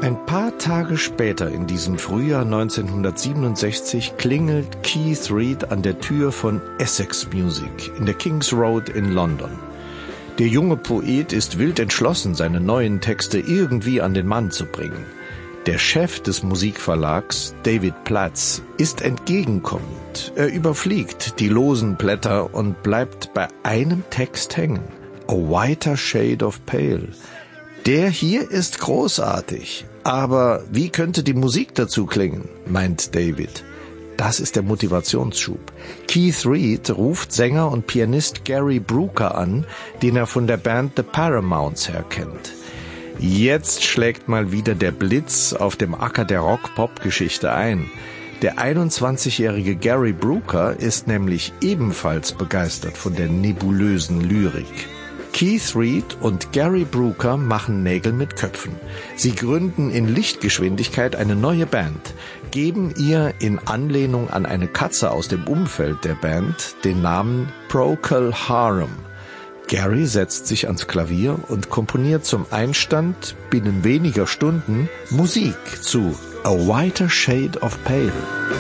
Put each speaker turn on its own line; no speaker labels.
Ein paar Tage später in diesem Frühjahr 1967 klingelt Keith Reid an der Tür von Essex Music in der King's Road in London. Der junge Poet ist wild entschlossen, seine neuen Texte irgendwie an den Mann zu bringen. Der Chef des Musikverlags, David Platz, ist entgegenkommend. Er überfliegt die losen Blätter und bleibt bei einem Text hängen. A Whiter Shade of Pale. Der hier ist großartig. Aber wie könnte die Musik dazu klingen, meint David. Das ist der Motivationsschub. Keith Reid ruft Sänger und Pianist Gary Brooker an, den er von der Band The Paramounts her kennt. Jetzt schlägt mal wieder der Blitz auf dem Acker der Rock-Pop-Geschichte ein. Der 21-jährige Gary Brooker ist nämlich ebenfalls begeistert von der nebulösen Lyrik. Keith Reid und Gary Brooker machen Nägel mit Köpfen. Sie gründen in Lichtgeschwindigkeit eine neue Band, geben ihr in Anlehnung an eine Katze aus dem Umfeld der Band den Namen Procol Harum. Gary setzt sich ans Klavier und komponiert zum Einstand binnen weniger Stunden Musik zu A Whiter Shade of Pale.